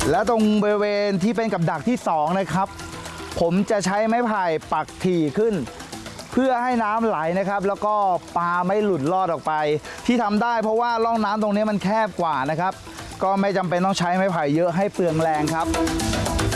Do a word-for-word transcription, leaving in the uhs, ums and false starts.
และตรงบริเวณที่เป็นกับดักที่สองนะครับผมจะใช้ไม้ไผ่ปักถี่ขึ้นเพื่อให้น้ำไหลนะครับแล้วก็ปลาไม่หลุดลอดออกไปที่ทำได้เพราะว่าร่องน้ำตรงนี้มันแคบกว่านะครับก็ไม่จำเป็นต้องใช้ไม้ไผ่เยอะให้เปลืองแรงครับ